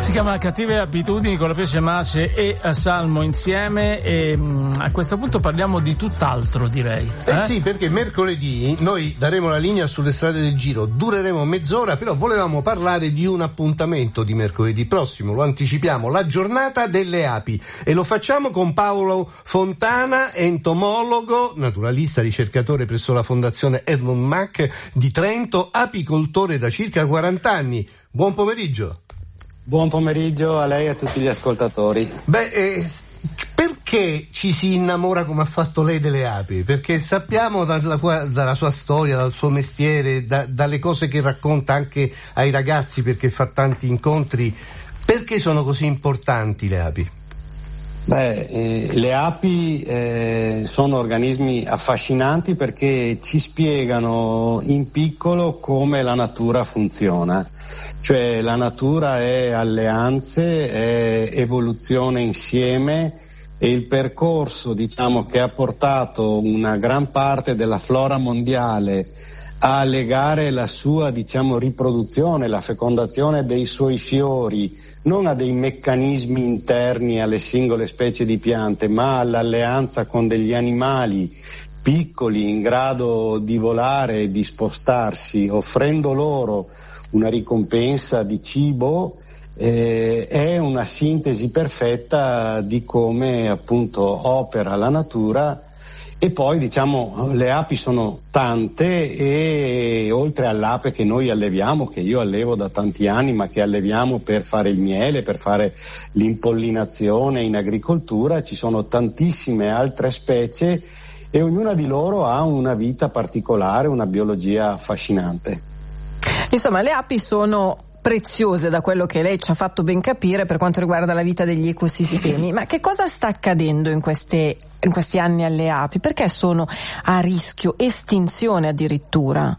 Si chiama Cattive abitudini con la Pesce Mace e Salmo insieme, e a questo punto parliamo di tutt'altro, direi. Sì, perché mercoledì noi daremo la linea sulle strade del Giro, dureremo mezz'ora, però volevamo parlare di un appuntamento di mercoledì prossimo, lo anticipiamo, la giornata delle api, e lo facciamo con Paolo Fontana, entomologo, naturalista, ricercatore presso la Fondazione Edmund Macchi di Trento, apicoltore da circa 40 anni. Buon pomeriggio. Buon pomeriggio a lei e a tutti gli ascoltatori. Perché ci si innamora come ha fatto lei delle api? Perché sappiamo dalla sua storia, dal suo mestiere, dalle cose che racconta anche ai ragazzi, perché fa tanti incontri, perché sono così importanti le api? Le api sono organismi affascinanti perché ci spiegano in piccolo come la natura funziona. Cioè la natura è alleanze, è evoluzione insieme, e il percorso, diciamo, che ha portato una gran parte della flora mondiale a legare la sua, diciamo, riproduzione, la fecondazione dei suoi fiori, non a dei meccanismi interni alle singole specie di piante, ma all'alleanza con degli animali piccoli in grado di volare e di spostarsi, offrendo loro una ricompensa di cibo, è una sintesi perfetta di come appunto opera la natura. E poi, diciamo, le api sono tante, e oltre all'ape che noi alleviamo, che io allevo da tanti anni, ma che alleviamo per fare il miele, per fare l'impollinazione in agricoltura, ci sono tantissime altre specie, e ognuna di loro ha una vita particolare, una biologia affascinante. Insomma, le api sono preziose, da quello che lei ci ha fatto ben capire, per quanto riguarda la vita degli ecosistemi. Ma che cosa sta accadendo in questi anni alle api? Perché sono a rischio estinzione addirittura?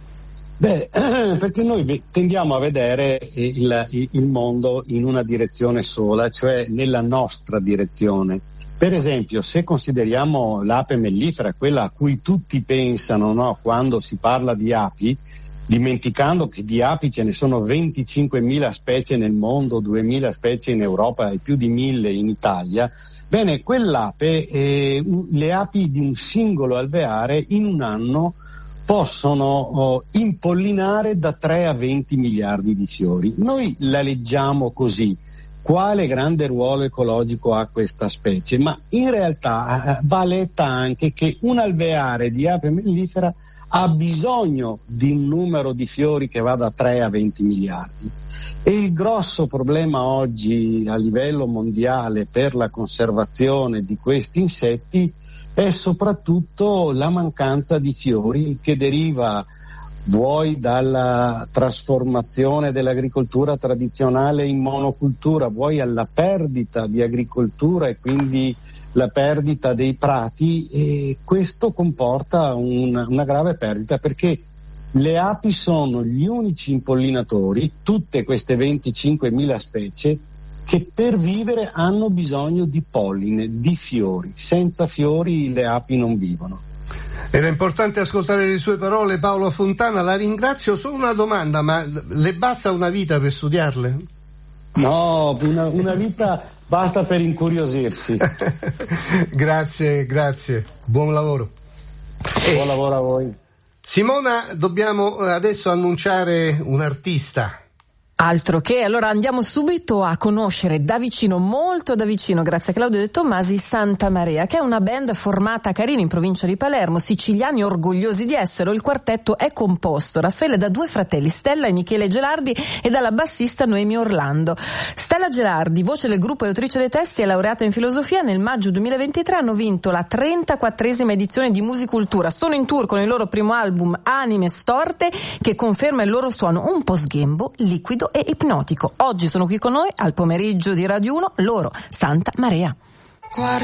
Perché noi tendiamo a vedere il mondo in una direzione sola, cioè nella nostra direzione. Per esempio, se consideriamo l'ape mellifera, quella a cui tutti pensano, no, quando si parla di api, dimenticando che di api ce ne sono 25.000 specie nel mondo, 2.000 specie in Europa e più di 1.000 in Italia. Bene, quell'ape, le api di un singolo alveare in un anno possono impollinare da 3 a 20 miliardi di fiori. Noi la leggiamo così: quale grande ruolo ecologico ha questa specie? Ma in realtà va letta anche che un alveare di ape mellifera ha bisogno di un numero di fiori che va da 3 a 20 miliardi. E il grosso problema oggi a livello mondiale per la conservazione di questi insetti è soprattutto la mancanza di fiori, che deriva vuoi dalla trasformazione dell'agricoltura tradizionale in monocultura, vuoi alla perdita di agricoltura e quindi la perdita dei prati, e questo comporta una grave perdita, perché le api sono gli unici impollinatori, tutte queste 25.000 specie, che per vivere hanno bisogno di polline, di fiori. Senza fiori le api non vivono. Era importante ascoltare le sue parole, Paolo Fontana, la ringrazio. Solo una domanda: ma le basta una vita per studiarle? No, una vita basta per incuriosirsi. Grazie. Buon lavoro. Buon lavoro a voi. Simona, dobbiamo adesso annunciare un artista. Altro che, allora andiamo subito a conoscere da vicino, molto da vicino, grazie a Claudio De Tommasi, Santa Marea, che è una band formata a Carini in provincia di Palermo, siciliani orgogliosi di esserlo. Il quartetto è composto, Raffaele, da 2 fratelli, Stella e Michele Gelardi, e dalla bassista Noemi Orlando. Stella Gelardi, voce del gruppo e autrice dei testi, è laureata in filosofia. Nel maggio 2023 hanno vinto la 34esima edizione di Musicultura. Sono in tour con il loro primo album Anime Storte, che conferma il loro suono un po' sghembo, liquido e ipnotico. Oggi sono qui con noi al pomeriggio di Radio 1, loro, Santa Marea.